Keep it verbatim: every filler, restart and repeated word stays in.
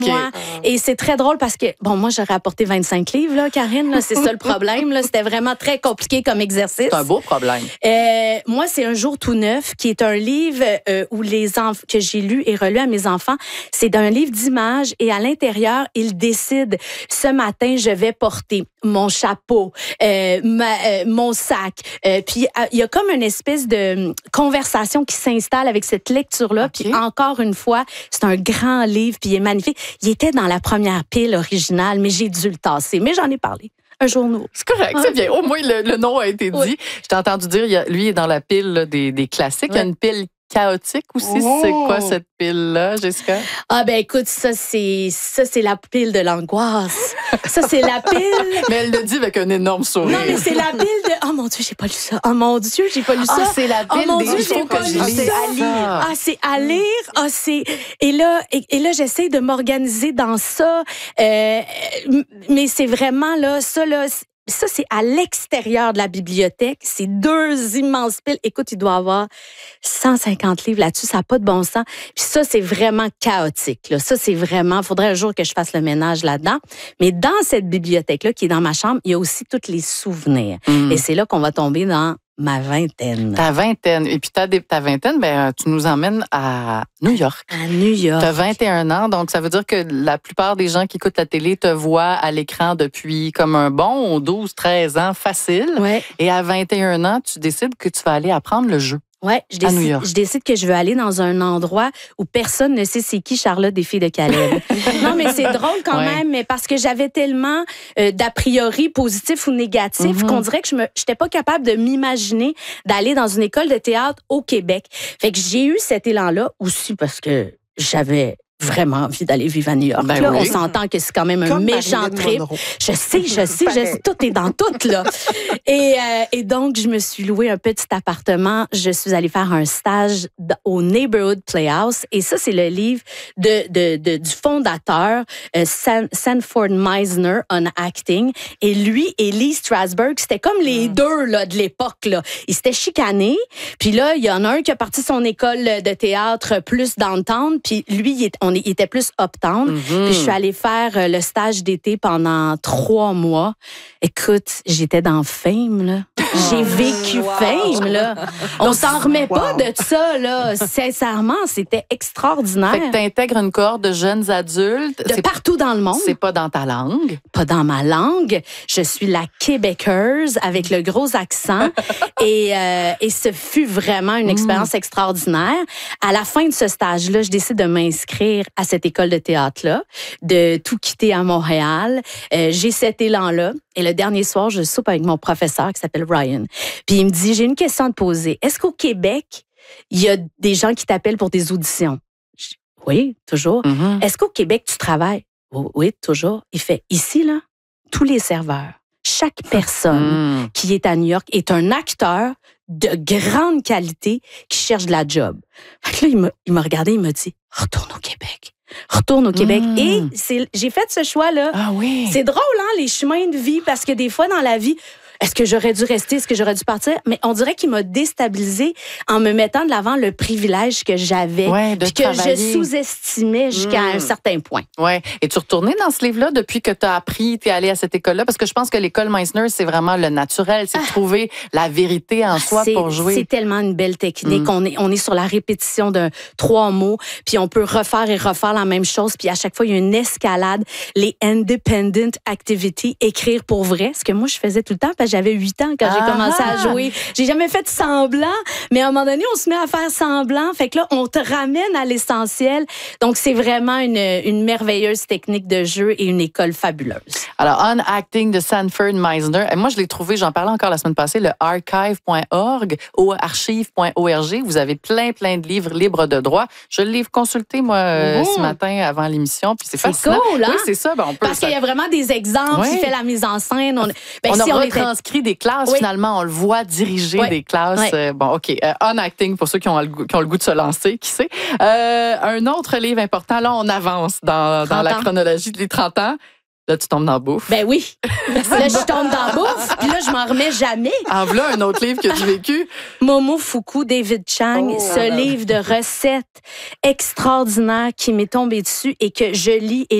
moi. Et c'est très drôle parce que, bon, moi, j'aurais apporté vingt-cinq livres, là, Karine. Là, c'est ça le problème. Là. C'était vraiment très compliqué comme exercice. C'est un beau problème. Euh, moi, c'est Un jour tout neuf, qui est un livre euh, où les enf- que j'ai lu et relu à mes enfants. C'est un livre d'images et à l'intérieur, ils décident, ce matin, je vais porter mon chapeau, euh, ma, euh, mon sac. Euh, puis, il y a comme une espèce de conversation qui s'installe avec cette lecture-là. Okay. Puis, encore une fois, c'est un grand livre, puis il est magnifique. Il était dans la première pile originale, mais j'ai dû le tasser. Mais j'en ai parlé. Un jour nouveau. C'est correct, c'est bien. Au moins, le, le nom a été dit. Oui. Je t'ai entendu dire, il y a, lui, il est dans la pile là, des, des classiques. Oui. Il y a une pile chaotique aussi. Oh. C'est quoi cette pile-là, Jessica? Ah ben écoute, ça c'est ça c'est la pile de l'angoisse. Ça c'est la pile. Mais elle le dit avec un énorme sourire. Non mais c'est la pile de. Oh mon Dieu, j'ai pas lu ça. Oh mon Dieu, j'ai pas lu ça. Ah c'est la pile. Oh mon des... Dieu, j'ai pas lu ça. À lire. Ah c'est à lire. Ah c'est et là et, et là j'essaie de m'organiser dans ça. Euh, mais c'est vraiment là ça là. Ça, c'est à l'extérieur de la bibliothèque. C'est deux immenses piles. Écoute, il doit y avoir cent cinquante livres là-dessus. Ça n'a pas de bon sens. Puis ça, c'est vraiment chaotique. Là. Ça, c'est vraiment... Il faudrait un jour que je fasse le ménage là-dedans. Mais dans cette bibliothèque-là, qui est dans ma chambre, il y a aussi tous les souvenirs. Mmh. Et c'est là qu'on va tomber dans ma vingtaine. Ta vingtaine. Et puis ta, ta vingtaine, ben, tu nous emmènes à New York. À New York. Tu as vingt et un ans, donc ça veut dire que la plupart des gens qui écoutent la télé te voient à l'écran depuis comme un bon douze treize ans facile. Ouais. Et à vingt et un ans, tu décides que tu vas aller apprendre le jeu. Oui, je décide, je décide que je veux aller dans un endroit où personne ne sait c'est qui Charlotte des filles de Caleb. Non, mais c'est drôle quand ouais. même, mais parce que j'avais tellement euh, d'a priori positifs ou négatifs mm-hmm. qu'on dirait que je me, j'étais pas capable de m'imaginer d'aller dans une école de théâtre au Québec. Fait que j'ai eu cet élan-là aussi parce que j'avais vraiment envie d'aller vivre à New York. Ben là, oui. On s'entend que c'est quand même Comme un méchant trip. Monroe. Je sais, je sais, je sais, tout est dans tout, là. et, euh, et donc, je me suis loué un petit appartement. Je suis allée faire un stage au Neighborhood Playhouse. Et ça, c'est le livre de, de, de, du fondateur, euh, San, Sanford Meisner, on acting. Et lui et Lee Strasberg, c'était comme les mm. deux, là, de l'époque, là. Ils s'étaient chicanés. Puis là, il y en a un qui a parti son école de théâtre plus downtown. Puis lui, il est, on il était plus uptown. Mm-hmm. Puis je suis allée faire le stage d'été pendant trois mois. Écoute, j'étais dans Fame, là. J'ai vécu wow. Fame, là. On s'en remet wow. pas de ça, là. Sincèrement, c'était extraordinaire. Fait que t'intègres une cohorte de jeunes adultes. De partout dans le monde. C'est pas dans ta langue. Pas dans ma langue. Je suis la québécoise avec le gros accent. et, euh, et ce fut vraiment une expérience mm. extraordinaire. À la fin de ce stage-là, je décide de m'inscrire à cette école de théâtre-là, de tout quitter à Montréal. Euh, j'ai cet élan-là. Et le dernier soir, je soupe avec mon professeur qui s'appelle Ryan. Puis il me dit, j'ai une question à te poser. Est-ce qu'au Québec, il y a des gens qui t'appellent pour des auditions? Je dis, oui, toujours. Mm-hmm. Est-ce qu'au Québec, tu travailles? Oui, toujours. Il fait, ici, là, tous les serveurs, chaque personne mm. qui est à New York est un acteur de grande qualité qui cherche de la job. Fait que là, il m'a, il m'a regardé, il m'a dit, retourne au Québec. Retourne au Québec. Mmh. Et c'est, j'ai fait ce choix-là. Ah oui. C'est drôle, hein, les chemins de vie, parce que des fois, dans la vie, est-ce que j'aurais dû rester? Est-ce que j'aurais dû partir? Mais on dirait qu'il m'a déstabilisée en me mettant de l'avant le privilège que j'avais, ouais, de puis que travailler. je sous-estimais jusqu'à mmh. un certain point. Oui. Es-tu retournée dans ce livre-là depuis que tu as appris, tu es allée à cette école-là? Parce que je pense que l'école Meisner, c'est vraiment le naturel, c'est ah. de trouver la vérité en soi c'est, pour jouer. C'est tellement une belle technique. Mmh. On est, on est sur la répétition de trois mots, puis on peut refaire et refaire la même chose, puis à chaque fois, il y a une escalade. Les independent activities, écrire pour vrai, ce que moi, je faisais tout le temps, parce que j'avais huit ans quand ah j'ai commencé à jouer. J'ai jamais fait semblant, mais à un moment donné, on se met à faire semblant. Fait que là, on te ramène à l'essentiel. Donc, c'est vraiment une, une merveilleuse technique de jeu et une école fabuleuse. Alors, On Acting de Sanford Meisner. Et moi, je l'ai trouvé, j'en parlais encore la semaine passée, le archive point org ou archive point org. Vous avez plein, plein de livres libres de droit. Je l'ai consulté, moi, euh, ce matin avant l'émission. Puis c'est, c'est fascinant. Cool, hein? Oui, c'est ça. Ben, on peut, Parce ça... qu'il y a vraiment des exemples. Oui. Il fait la mise en scène. On, ben, on si a on retranscrit était... des classes, oui. finalement. On le voit diriger oui. des classes. Oui. Euh, bon, OK. Euh, On Acting, pour ceux qui ont, le, qui ont le goût de se lancer, qui sait. Euh, un autre livre important, là, on avance dans, dans la chronologie des trente ans. Là, tu tombes dans la bouffe. Ben oui. Là, je tombe dans la bouffe, puis là, je m'en remets jamais. En voilà un autre livre que tu as vécu. Momofuku, David Chang, Oh, ce wow. livre de recettes extraordinaire qui m'est tombé dessus et que je lis et